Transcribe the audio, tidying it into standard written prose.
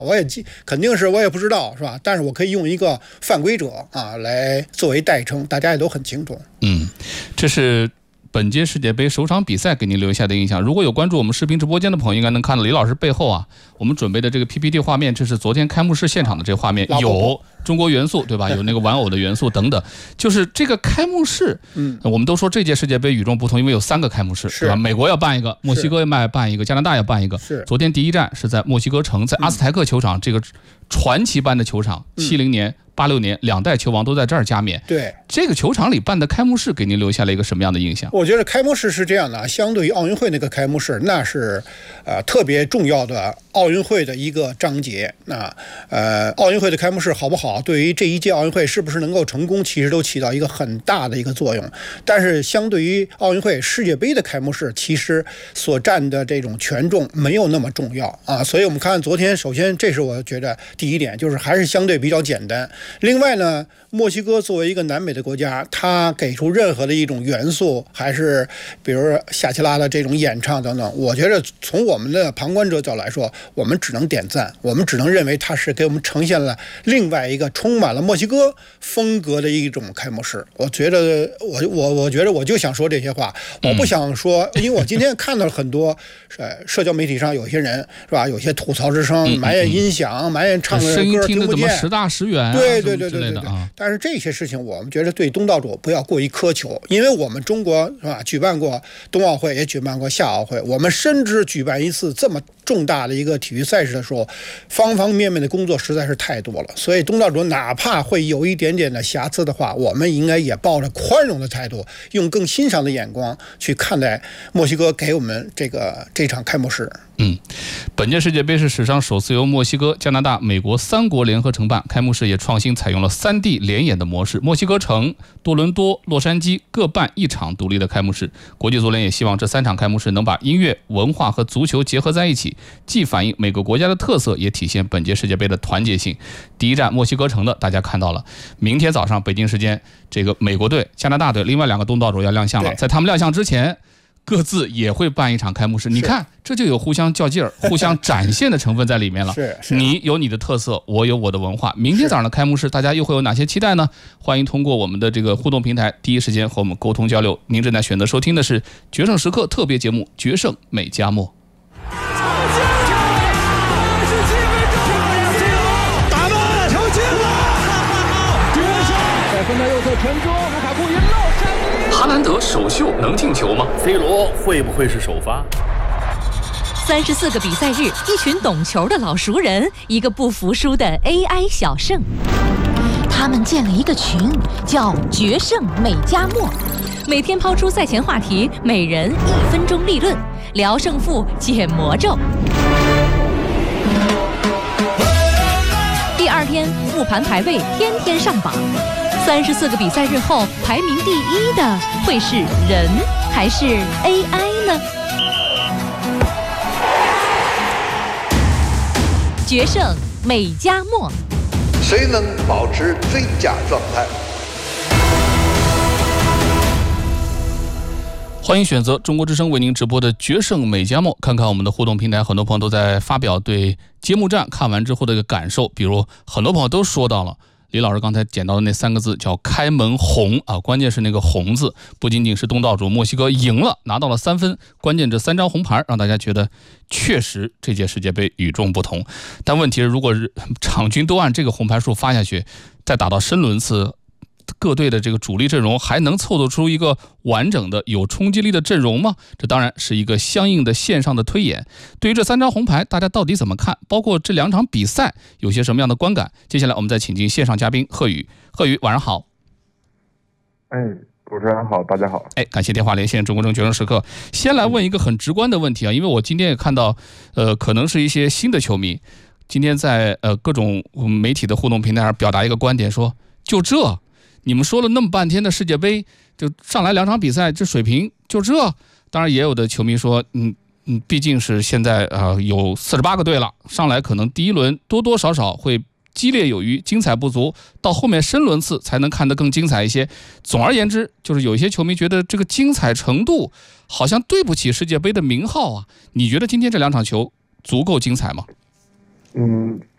肯定是我也不知道，是吧？但是我可以用一个犯规者啊来作为代称，大家也都很清楚。 这是本届世界杯首场比赛给您留下的印象。如果有关注我们视频直播间的朋友，应该能看到李老师背后啊，我们准备的这个 PPT 画面，这是昨天开幕式现场的这个画面，有中国元素，对吧？有那个玩偶的元素等等。就是这个开幕式，我们都说这届世界杯与众不同，因为有3个开幕式，对吧？美国要办一个，墨西哥要办一个，加拿大要办一个。昨天第一站是在墨西哥城，在阿斯台克球场，这个传奇般的球场，70年、86年2代球王都在这儿加冕。 对， 这个球场里办的开幕式给您留下了一个什么样的印象？ 我觉得开幕式是这样的，相对于奥运会那个开幕式，那是特别重要的奥运会的一个章节。奥运会的开幕式好不好，对于这一届奥运会是不是能够成功，其实都起到一个很大的一个作用。但是相对于奥运会世界杯的开幕式，其实所占的这种权重没有那么重要啊。所以我们看昨天，首先这是我觉得第一点，就是还是相对比较简单。另外呢，墨西哥作为一个南美的国家，它给出任何的一种元素，还是比如夏奇拉的这种演唱等等，我觉得从我们的旁观者角度来说，我们只能点赞，我们只能认为它是给我们呈现了另外一个充满了墨西哥风格的一种开幕式。我觉得我觉得我就想说这些话，我不想说，因为我今天看到了很多社交媒体上有些人是吧，有些吐槽之声，埋怨音响，埋怨唱的声音歌听得怎么听不见 10大10远啊， 对。但是这些事情我们觉得对东道主不要过于苛求，因为我们中国是吧，举办过冬奥会，也举办过夏奥会，我们深知举办一次这么重大的一个体育赛事的时候，方方面面的工作实在是太多了。所以东道主哪怕会有一点点的瑕疵的话，我们应该也抱着宽容的态度，用更欣赏的眼光去看待墨西哥给我们这场开幕式。 本届世界杯是史上首次由墨西哥、加拿大、美国3国联合承办，开幕式也创新采用了3D 联演的模式，墨西哥城、多伦多、洛杉矶各办1场独立的开幕式。国际足联也希望这3场开幕式能把音乐、文化和足球结合在一起，既反映每个国家的特色，也体现本届世界杯的团结性。第一站墨西哥城的大家看到了，明天早上北京时间，这个美国队、加拿大队另外2个东道主要亮相了，在他们亮相之前，各自也会办一场开幕式。你看，这就有互相较劲儿、互相展现的成分在里面了。你有你的特色，我有我的文化。明天早上的开幕式，大家又会有哪些期待呢？欢迎通过我们的这个互动平台，第一时间和我们沟通交流。您正在选择收听的是《决胜时刻》特别节目《决胜美加墨》。 打门，球进了！决胜，在分的右侧传中，卢卡库一漏山。 哈兰德首秀能进球吗 ？C 罗会不会是首发 ？34个比赛日，一群懂球的老熟人，一个不服输的 AI 小胜。他们建了一个群，叫“决胜美加墨”，每天抛出赛前话题，每人1分钟立论，聊胜负，解魔咒。第2天复盘排位，天天上榜。34个比赛日后，排名第1的会是人还是 AI 呢？决胜美加墨， 谁能保持最佳状态？ 欢迎选择中国之声为您直播的《决胜美加墨》，看看我们的互动平台，很多朋友都在发表对揭幕战看完之后的一个感受，比如很多朋友都说到了李老师刚才捡到的那3个字叫开门红啊，关键是那个红字，不仅仅是东道主墨西哥赢了，拿到了3分，关键这3张红牌让大家觉得确实这届世界杯与众不同。但问题是，如果场均都按这个红牌数发下去，再打到深轮次，各队的这个主力阵容还能凑得出一个完整的有冲击力的阵容吗？这当然是一个相应的线上的推演。对于这3张红牌，大家到底怎么看？包括这2场比赛有些什么样的观感？接下来我们再请进线上嘉宾贺宇。贺宇，晚上好。 主持人好，大家好。 感谢电话连线中国证决胜时刻。先来问一个很直观的问题啊，因为我今天也看到，可能是一些新的球迷，今天在各种媒体的互动平台上表达一个观点，说就这。你们说了那么半天的世界杯，就上来2场比赛，这水平就这。当然也有的球迷说，毕竟是现在有48个队了，上来可能第一轮多多少少会激烈有余，精彩不足，到后面深轮次才能看得更精彩一些。总而言之，就是有一些球迷觉得这个精彩程度好像对不起世界杯的名号啊。你觉得今天这2场球足够精彩吗？